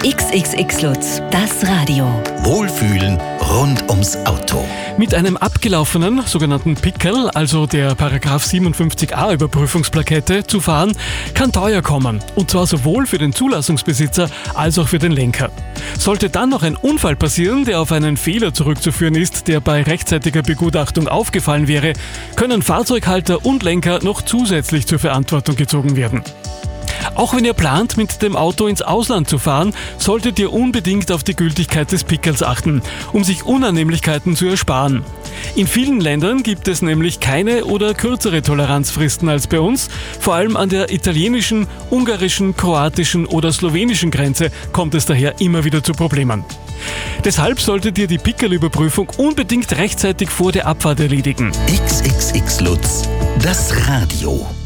XXX Lutz, das Radio. Wohlfühlen rund ums Auto. Mit einem abgelaufenen sogenannten Pickel, also der Paragraph 57a Überprüfungsplakette, zu fahren, kann teuer kommen. Und zwar sowohl für den Zulassungsbesitzer als auch für den Lenker. Sollte dann noch ein Unfall passieren, der auf einen Fehler zurückzuführen ist, der bei rechtzeitiger Begutachtung aufgefallen wäre, können Fahrzeughalter und Lenker noch zusätzlich zur Verantwortung gezogen werden. Auch wenn ihr plant, mit dem Auto ins Ausland zu fahren, solltet ihr unbedingt auf die Gültigkeit des Pickels achten, um sich Unannehmlichkeiten zu ersparen. In vielen Ländern gibt es nämlich keine oder kürzere Toleranzfristen als bei uns. Vor allem an der italienischen, ungarischen, kroatischen oder slowenischen Grenze kommt es daher immer wieder zu Problemen. Deshalb solltet ihr die Pickelüberprüfung unbedingt rechtzeitig vor der Abfahrt erledigen. XXX Lutz, das Radio.